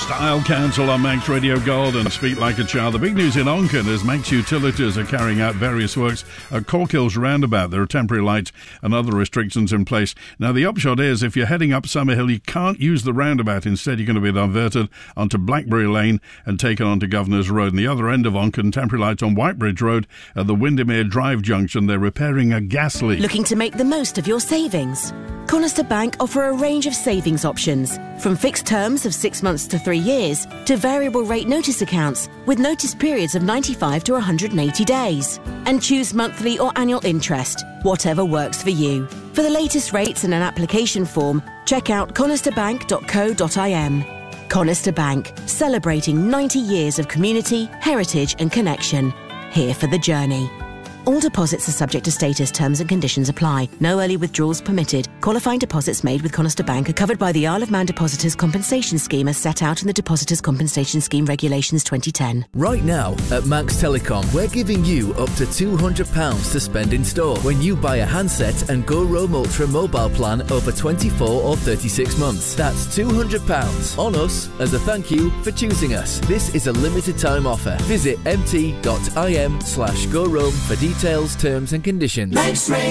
Style Council on Manx Radio Gold and Speak Like a Child. The big news in Onken is Manx Utilities are carrying out various works at Corkills Roundabout. There are temporary lights and other restrictions in place. Now, the upshot is if you're heading up Summerhill, you can't use the roundabout. Instead, you're going to be diverted onto Blackberry Lane and taken onto Governor's Road. And the other end of Onken, temporary lights on Whitebridge Road at the Windermere Drive junction. They're repairing a gas leak. Looking to make the most of your savings? Conister Bank offer a range of savings options, from fixed terms of 6 months to 3 years to variable rate notice accounts with notice periods of 95 to 180 days. And choose monthly or annual interest, whatever works for you. For the latest rates and an application form, check out conisterbank.co.im. Conister Bank, celebrating 90 years of community, heritage and connection. Here for the journey. All deposits are subject to status, terms and conditions apply. No early withdrawals permitted. Qualifying deposits made with Conister Bank are covered by the Isle of Man Depositors Compensation Scheme as set out in the Depositors Compensation Scheme Regulations 2010. Right now at Manx Telecom, we're giving you up to £200 to spend in store when you buy a handset and Go Roam Ultra mobile plan over 24 or 36 months. That's £200 on us as a thank you for choosing us. This is a limited time offer. Visit mt.im/GoRoam for details, terms and conditions.